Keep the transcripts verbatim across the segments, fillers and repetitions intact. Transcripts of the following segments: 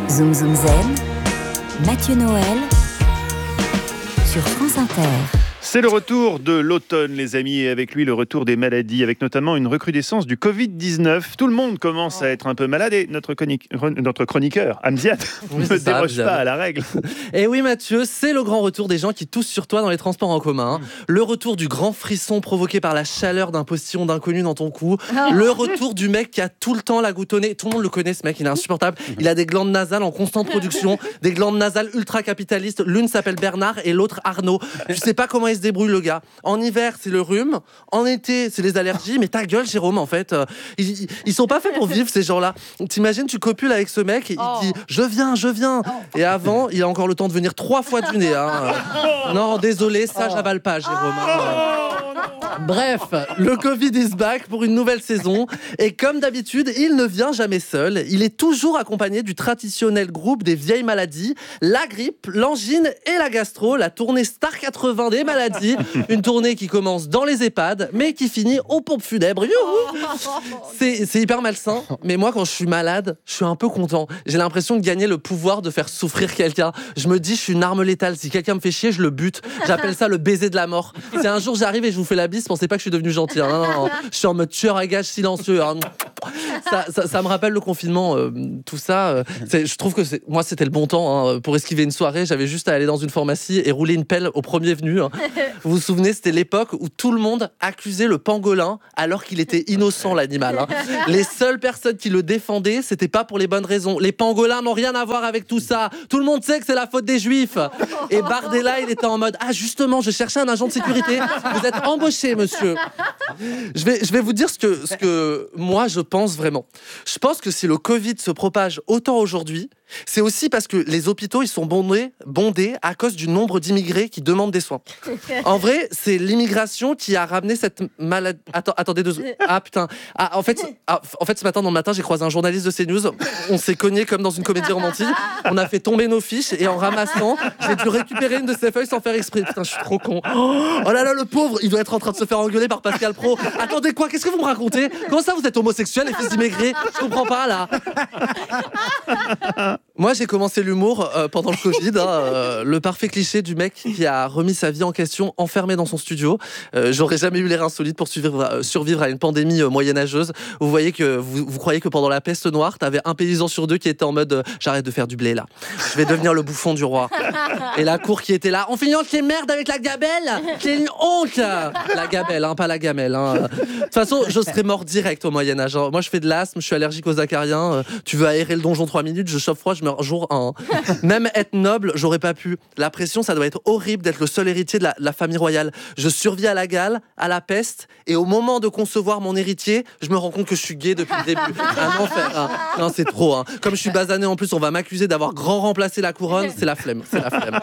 Zoom Zoom Zen, Mathieu Noël sur France Inter. C'est le retour de l'automne, les amis, et avec lui le retour des maladies, avec notamment une recrudescence du covid dix-neuf. Tout le monde commence à être un peu malade et notre, chronique, notre chroniqueur, Amziad, oui, ne ça, déroge Amziad. pas à la règle. Et oui, Mathieu, c'est le grand retour des gens qui toussent sur toi dans les transports en commun. Le retour du grand frisson provoqué par la chaleur d'un postillon d'inconnu dans ton cou. Le retour du mec qui a tout le temps la goutte au nez. Tout le monde le connaît, ce mec, il est insupportable. Il a des glandes nasales en constante production, des glandes nasales ultra capitalistes. L'une s'appelle Bernard et l'autre Arnaud. Tu sais pas comment il se débrouille, le gars. En hiver, c'est le rhume. En été, c'est les allergies. Mais ta gueule, Jérôme, en fait. Euh, ils, ils sont pas faits pour vivre, ces gens-là. T'imagines, tu copules avec ce mec, et Oh. il dit « Je viens, je viens ». Et avant, il a encore le temps de venir trois fois du nez. Hein. Euh, Non, désolé, ça, j'avale pas, Jérôme. hein. Bref, le Covid is back pour une nouvelle saison. Et comme d'habitude, il ne vient jamais seul. Il est toujours accompagné du traditionnel groupe des vieilles maladies, la grippe, l'angine et la gastro, la tournée Star quatre-vingts des maladies. Une tournée qui commence dans les EHPAD, mais qui finit aux pompes funèbres. Youhou. C'est, c'est hyper malsain, mais moi, quand je suis malade, je suis un peu content. J'ai l'impression de gagner le pouvoir de faire souffrir quelqu'un. Je me dis, je suis une arme létale. Si quelqu'un me fait chier, je le bute. J'appelle ça le baiser de la mort. Si un jour j'arrive et je vous fais la bise, pensez pas que je suis devenu gentil. Hein. Non, non, non. Je suis en mode tueur à gages silencieux. Hein. Ça, ça, ça me rappelle le confinement, euh, tout ça. Euh, c'est, je trouve que c'est, moi, c'était le bon temps. Hein. Pour esquiver une soirée, j'avais juste à aller dans une pharmacie et rouler une pelle au premier venu. Hein. Vous vous souvenez, c'était l'époque où tout le monde accusait le pangolin alors qu'il était innocent, l'animal. Hein. Les seules personnes qui le défendaient, c'était pas pour les bonnes raisons. Les pangolins n'ont rien à voir avec tout ça. Tout le monde sait que c'est la faute des Juifs. Et Bardella, il était en mode « Ah, justement, je cherchais un agent de sécurité. Vous êtes embauché, monsieur. » Je vais, je vais vous dire ce que, ce que moi, je pense vraiment. Je pense que si le Covid se propage autant aujourd'hui, c'est aussi parce que les hôpitaux, ils sont bondés, bondés à cause du nombre d'immigrés qui demandent des soins. En vrai, c'est l'immigration qui a ramené cette maladie. Attends, attendez deux secondes. Ah putain. Ah, en fait, ah, en fait, ce matin, dans le matin, j'ai croisé un journaliste de CNews. On s'est cogné comme dans une comédie romantique. On a fait tomber nos fiches et en ramassant, j'ai dû récupérer une de ces feuilles sans faire exprès. Putain, je suis trop con. Oh là là, le pauvre, il doit être en train de se faire engueuler par Pascal Pro. Attendez quoi? Qu'est-ce que vous me racontez? Comment ça, vous êtes homosexuel et fils d'immigrés? Je comprends pas là. Moi, j'ai commencé l'humour euh, pendant le Covid, hein, euh, le parfait cliché du mec qui a remis sa vie en question, enfermé dans son studio. Euh, j'aurais jamais eu l'air insolite pour survivre, euh, survivre à une pandémie euh, moyenâgeuse. Vous voyez que vous, vous croyez que pendant la peste noire, t'avais un paysan sur deux qui était en mode euh, j'arrête de faire du blé là, je vais devenir le bouffon du roi. Et la cour qui était là, on finance les merdes avec la gabelle, c'est une honte. La gabelle, hein, pas la gamelle. Hein. De toute façon, je serais mort direct au Moyen-Âge. Hein. Moi, je fais de l'asthme, je suis allergique aux acariens. Euh, tu veux aérer le donjon trois minutes, je chauffe froid, je meurs jour un. Même être noble, j'aurais pas pu. La pression, ça doit être horrible d'être le seul héritier de la, de la famille royale. Je survis à la gale, à la peste, et au moment de concevoir mon héritier, je me rends compte que je suis gay depuis le début. Un enfer. Hein. Non, c'est trop. Hein. Comme je suis basané en plus, on va m'accuser d'avoir grand remplacé la couronne. C'est la flemme. C'est la flemme.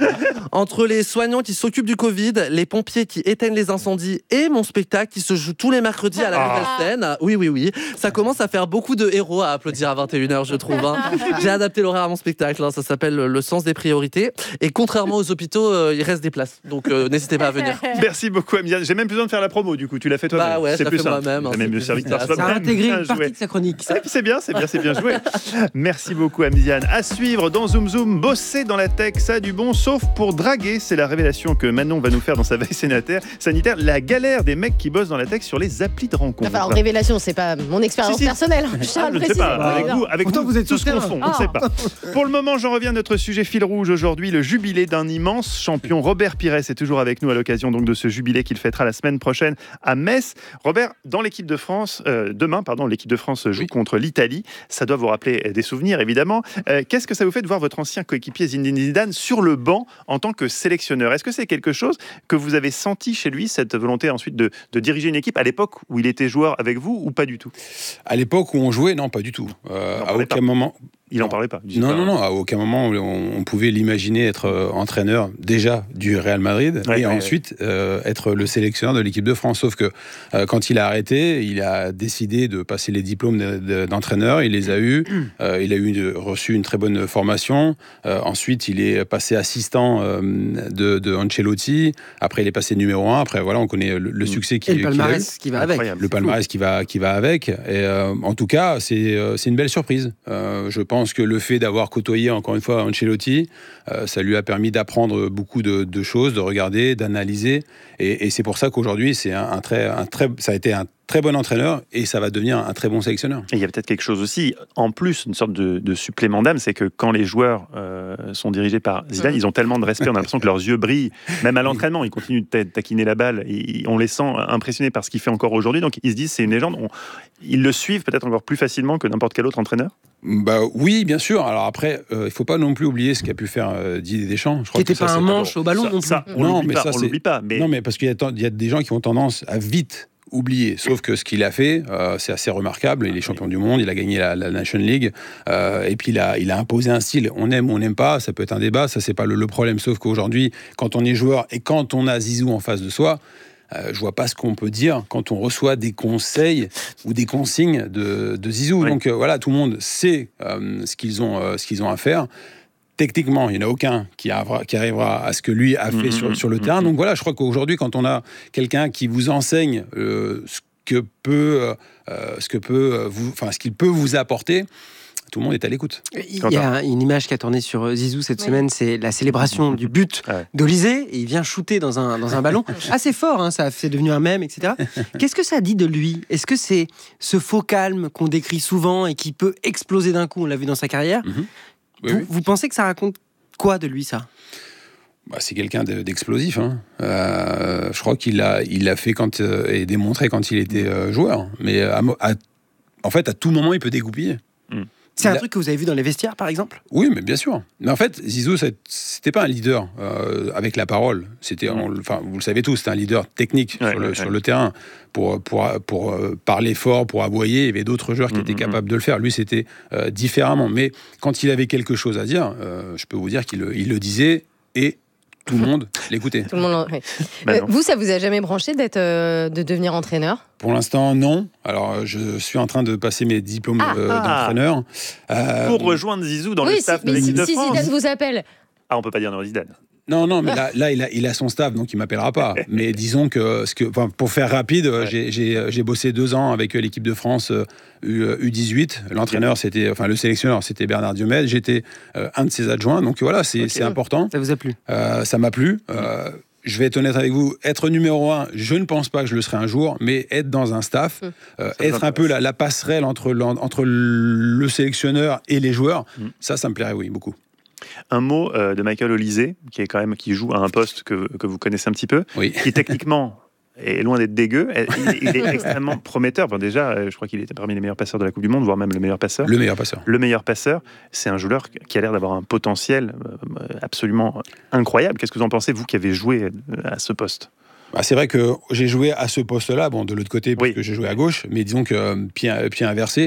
Entre les soignants qui s'occupent du Covid, les pompiers qui éteignent les incendies et mon spectacle qui se joue tous les mercredis à la nouvelle scène, oui, oui, oui, ça commence à faire beaucoup de héros à applaudir à vingt et une heures, je trouve. Hein. J'ai adapté l'horaire à mon spectacle. Hein. Ça s'appelle Le sens des priorités. Et contrairement aux hôpitaux, euh, il reste des places. Donc euh, n'hésitez pas à venir. Merci beaucoup, Amziad. J'ai même plus besoin de faire la promo, du coup. Tu l'as fait toi-même. Bah ouais, c'est je plus l'ai fait simple. moi-même. Hein, T'as même c'est le plus serviteur efficace. soi-même. Ça a intégré Bien une partie joué. de sa chronique. C'est, c'est bien, c'est bien, c'est bien joué. Merci beaucoup, Amziad. À suivre dans Zoom Zoom, bosser dans la tech, ça a du bon, sauf pour draguer. C'est la révélation que Manon va nous faire dans sa veille sanitaire. sanitaire la galère des mecs qui bossent dans la tech sur les applis de rencontre. Enfin, alors, révélation, c'est pas mon expérience Si, si. personnelle. Je tiens à Ah, le je ne sais préciser. pas, avec Non. vous, avec Pourtant, vous, vous êtes tout sur se le confond, terrain. on ne sait pas. Pour le moment, j'en reviens à notre sujet fil rouge aujourd'hui, le jubilé d'un immense champion. Robert Pires est toujours avec nous à l'occasion donc de ce jubilé qu'il fêtera la semaine prochaine à Metz. Robert, dans l'équipe de France, euh, demain, pardon, l'équipe de France joue Oui. contre l'Italie. Ça doit vous rappeler des souvenirs, évidemment. Euh, qu'est-ce que ça vous fait de voir votre ancien coéquipier Zinedine Zidane sur le banc en tant que sélectionneur? Est-ce que c'est quelque chose que vous avez senti chez lui, cette volonté ensuite de, de diriger une équipe à l'époque où il était joueur avec vous ou pas du tout? À l'époque où on jouait, non, pas du tout. Euh, Non, à on est aucun pas- moment. Il n'en parlait pas. il disait Non, pas- non, non, à aucun moment on, on pouvait l'imaginer être euh, entraîneur déjà du Real Madrid Ouais, et ouais, ensuite euh, être le sélectionneur de l'équipe de France. Sauf que euh, quand il a arrêté, il a décidé de passer les diplômes de- de- d'entraîneur. Il les a eus. Euh, il a eu une- reçu une très bonne formation. Euh, ensuite, il est passé assistant euh, de, de Ancelotti. Après, il est passé numéro un. Après, voilà, on connaît le, le succès qui Et le qu'il a eu. palmarès qui va avec. Incroyable. Le palmarès qui va, qui va avec. Et euh, en tout cas, c'est, euh, c'est une belle surprise. Euh, je pense pense que le fait d'avoir côtoyé, encore une fois, Ancelotti, euh, ça lui a permis d'apprendre beaucoup de, de choses, de regarder, d'analyser. Et, et c'est pour ça qu'aujourd'hui, c'est un, un très, un très, ça a été un très bon entraîneur et ça va devenir un très bon sélectionneur. Et il y a peut-être quelque chose aussi, en plus, une sorte de, de supplément d'âme, c'est que quand les joueurs euh, sont dirigés par Zidane, mmh. ils ont tellement de respect, on a l'impression que leurs yeux brillent, même à l'entraînement, ils continuent de taquiner la balle, et on les sent impressionnés par ce qu'il fait encore aujourd'hui, donc ils se disent c'est une légende, on, ils le suivent peut-être encore plus facilement que n'importe quel autre entraîneur. Bah oui, bien sûr. Alors après, euh, il ne faut pas non plus oublier ce qu'a pu faire euh, Didier Deschamps. Je crois qui n'était pas ça, un manche ça, au ballon ça, non plus. Ça, on non, mais mais pas, ça, on l'oublie pas. Mais... Non, mais parce qu'il y a, il y a des gens qui ont tendance à vite oublier. Sauf que ce qu'il a fait, euh, c'est assez remarquable. Il est champion du monde, il a gagné la, la Nation League, euh, et puis il a, il a imposé un style. On aime ou on n'aime pas, ça peut être un débat, ça c'est pas le, le problème. Sauf qu'aujourd'hui, quand on est joueur et quand on a Zizou en face de soi, Euh, je vois pas ce qu'on peut dire quand on reçoit des conseils ou des consignes de, de Zizou. Oui. Donc euh, voilà, tout le monde sait euh, ce qu'ils ont, euh, ce qu'ils ont à faire. Techniquement, il n'y en a aucun qui arrivera, qui arrivera à ce que lui a fait mmh, sur, sur le mmh, terrain. Donc voilà, je crois qu'aujourd'hui, quand on a quelqu'un qui vous enseigne euh, ce que peut, euh, ce que peut vous, enfin ce qu'il peut vous apporter, tout le monde est à l'écoute. Il y a une image qui a tourné sur Zizou cette oui. semaine, c'est la célébration du but ouais. d'Olysée. Et il vient shooter dans un, dans un ballon assez fort, hein, ça, c'est devenu un mème, et cetera. Qu'est-ce que ça dit de lui ? Est-ce que c'est ce faux calme qu'on décrit souvent et qui peut exploser d'un coup ? On l'a vu dans sa carrière. Mm-hmm. Oui, vous, oui. vous pensez que ça raconte quoi de lui, ça ? Bah, c'est quelqu'un de, d'explosif. Hein. Euh, je crois qu'il l'a il l'a fait quand, euh, et démontré quand il était euh, joueur. Mais à, à, en fait, à tout moment, il peut dégoupiller. Mm. C'est un truc que vous avez vu dans les vestiaires, par exemple ? Oui, mais bien sûr. Mais en fait, Zizou, c'était pas un leader euh, avec la parole. C'était, on, enfin, vous le savez tous, c'était un leader technique ouais, sur, le, ouais, sur ouais. le terrain. Pour, pour, pour euh, parler fort, pour aboyer, il y avait d'autres joueurs qui mmh, étaient capables mmh. de le faire. Lui, c'était euh, différemment. Mais quand il avait quelque chose à dire, euh, je peux vous dire qu'il le, il le disait et tout le monde l'écoutait. Tout le monde, oui. euh, vous, ça vous a jamais branché d'être, euh, de devenir entraîneur ? Pour l'instant, non. Alors, je suis en train de passer mes diplômes ah, euh, d'entraîneur. Euh, pour rejoindre Zizou dans oui, le staff si, de l'équipe si, de si France. Si Zidane vous appelle. Ah, on peut pas dire non à Zidane. Non, non, mais là, là il, a, il a son staff, donc il ne m'appellera pas. Mais disons que, ce que enfin, pour faire rapide, ouais. j'ai, j'ai, j'ai bossé deux ans avec l'équipe de France U dix-huit. L'entraîneur, c'était, enfin, le sélectionneur, c'était Bernard Diomède. J'étais euh, un de ses adjoints. Donc voilà, c'est, okay. c'est important. Ça vous a plu ? euh, Ça m'a plu. Euh, je vais être honnête avec vous, être numéro un, je ne pense pas que je le serai un jour, mais être dans un staff, mmh. euh, être un peu la, la passerelle entre, entre le sélectionneur et les joueurs, mmh. ça, ça me plairait, oui, beaucoup. Un mot euh, de Michael Olysée, qui est quand même qui joue à un poste que, que vous connaissez un petit peu, oui. qui techniquement est loin d'être dégueu. Il, il est extrêmement prometteur. Bon, déjà, je crois qu'il était parmi les meilleurs passeurs de la Coupe du Monde, voire même le meilleur passeur. Le meilleur passeur. Le meilleur passeur. C'est un joueur qui a l'air d'avoir un potentiel absolument incroyable. Qu'est-ce que vous en pensez, vous qui avez joué à ce poste ? Bah, c'est vrai que j'ai joué à ce poste-là, bon, de l'autre côté, parce oui. que j'ai joué à gauche, mais disons que euh, pied, pied inversé,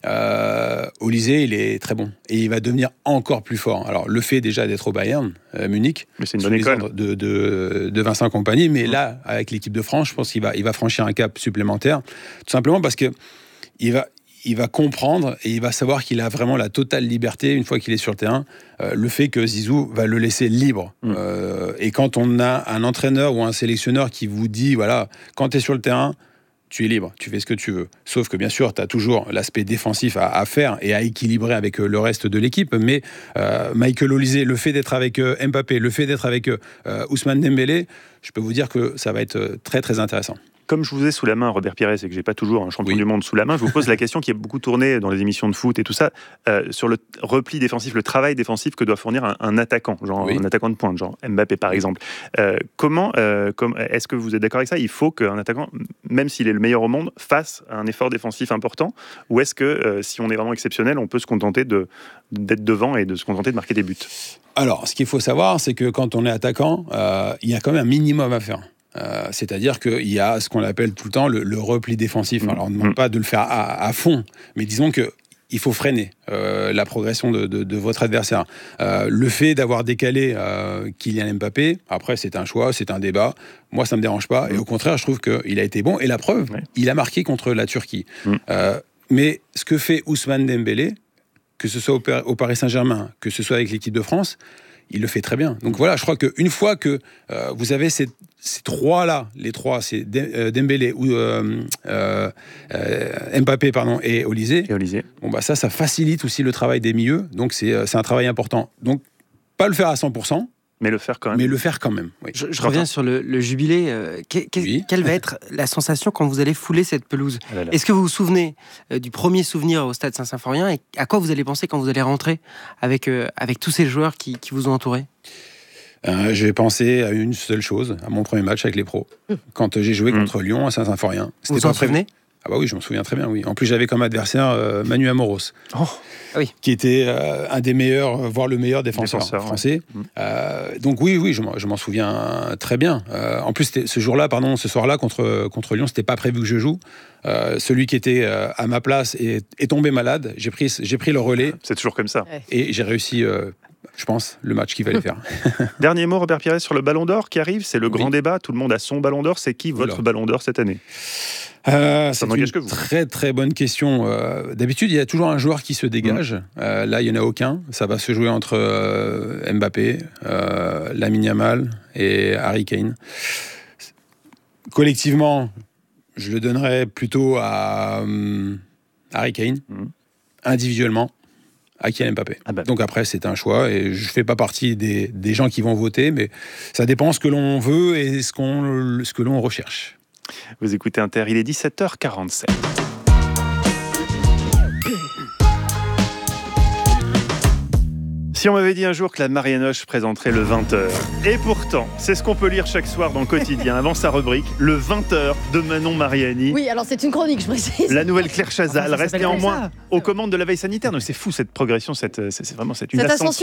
euh, Olysée, il est très bon. Et il va devenir encore plus fort. Alors, le fait déjà d'être au Bayern, euh, Munich, mais c'est une bonne école. De, de, de Vincent Kompany, mais mmh. là, avec l'équipe de France, je pense qu'il va, il va franchir un cap supplémentaire, tout simplement parce que il va... il va comprendre et il va savoir qu'il a vraiment la totale liberté, une fois qu'il est sur le terrain, euh, le fait que Zizou va le laisser libre. Mmh. Euh, et quand on a un entraîneur ou un sélectionneur qui vous dit, voilà, quand tu es sur le terrain, tu es libre, tu fais ce que tu veux. Sauf que bien sûr, tu as toujours l'aspect défensif à, à faire et à équilibrer avec euh, le reste de l'équipe. Mais euh, Michael Olysée, le fait d'être avec euh, Mbappé, le fait d'être avec euh, Ousmane Dembélé, je peux vous dire que ça va être très très intéressant. Comme je vous ai sous la main, Robert Pires, et que j'ai pas toujours un champion oui. du monde sous la main, je vous pose la question qui est beaucoup tournée dans les émissions de foot et tout ça, euh, sur le repli défensif, le travail défensif que doit fournir un, un attaquant, genre oui. un attaquant de pointe, genre Mbappé par oui. exemple. Euh, comment, euh, comme, est-ce que vous êtes d'accord avec ça ? Il faut qu'un attaquant, même s'il est le meilleur au monde, fasse un effort défensif important, ou est-ce que euh, si on est vraiment exceptionnel, on peut se contenter de, d'être devant et de se contenter de marquer des buts ? Alors, ce qu'il faut savoir, c'est que quand on est attaquant, euh, il y a quand même un minimum à faire. Euh, c'est-à-dire qu'il y a ce qu'on appelle tout le temps le, le repli défensif. Mmh. Alors, on ne demande pas de le faire à, à fond, mais disons qu'il faut freiner euh, la progression de, de, de votre adversaire. Euh, le fait d'avoir décalé euh, Kylian Mbappé, après, c'est un choix, c'est un débat. Moi, ça ne me dérange pas. Mmh. Et au contraire, je trouve qu'il a été bon. Et la preuve, ouais. il a marqué contre la Turquie. Mmh. Euh, mais ce que fait Ousmane Dembélé, que ce soit au, au Paris Saint-Germain, que ce soit avec l'équipe de France, il le fait très bien. Donc voilà, je crois qu'une fois que euh, vous avez ces, ces trois-là, les trois, c'est Dembélé, ou, euh, euh, euh, Mbappé pardon, et Olysée, et Olysée. Bon, bah ça, ça facilite aussi le travail des milieux. Donc c'est, c'est un travail important. Donc, pas le faire à cent pour cent, mais le faire quand même. Mais le faire quand même, oui. Je, je reviens sur le, le jubilé. Euh, que, que, oui. Quelle va être la sensation quand vous allez fouler cette pelouse ? ah là là. Est-ce que vous vous souvenez euh, du premier souvenir au stade Saint-Symphorien et à quoi vous allez penser quand vous allez rentrer avec, euh, avec tous ces joueurs qui, qui vous ont entouré ? euh, Je vais penser à une seule chose, à mon premier match avec les pros. Mmh. Quand j'ai joué mmh. contre Lyon à Saint-Symphorien. Vous vous en souvenez ? Ah bah oui, je m'en souviens très bien, oui. En plus, j'avais comme adversaire euh, Manu Amoros, oh, oui. qui était euh, un des meilleurs, voire le meilleur défenseur, défenseur français. Ouais. Euh, donc oui, oui, je m'en, je m'en souviens très bien. Euh, en plus, ce jour-là, pardon, ce soir-là contre contre Lyon, c'était pas prévu que je joue. Euh, celui qui était euh, à ma place est, est tombé malade. J'ai pris, j'ai pris le relais. C'est toujours comme ça. Et j'ai réussi. Euh, je pense, le match qu'il fallait faire. Dernier mot, Robert Pires, sur le Ballon d'Or qui arrive. C'est le grand oui. débat. Tout le monde a son Ballon d'Or. C'est qui votre Oula. Ballon d'Or cette année ? Euh, c'est une que vous. très très bonne question. Euh, d'habitude, il y a toujours un joueur qui se dégage. Mmh. Euh, là, il n'y en a aucun. Ça va se jouer entre euh, Mbappé, euh, Lamine Yamal et Harry Kane. Collectivement, je le donnerais plutôt à euh, Harry Kane. Mmh. Individuellement, à Kylian Mbappé. Ah bah. Donc après, c'est un choix et je ne fais pas partie des, des gens qui vont voter, mais ça dépend ce que l'on veut et ce, qu'on, ce que l'on recherche. Vous écoutez Inter, il est dix-sept heures quarante-sept. Si on m'avait dit un jour que la Mariannoche présenterait le vingt heures, et pourtant, c'est ce qu'on peut lire chaque soir dans le quotidien, avant sa rubrique, le vingt heures de Manon Mariani. Oui, alors c'est une chronique, je précise. La nouvelle Claire Chazal ah, reste néanmoins aux commandes de la veille sanitaire. Donc c'est fou cette progression, cette, c'est, c'est vraiment c'est une cette ascension.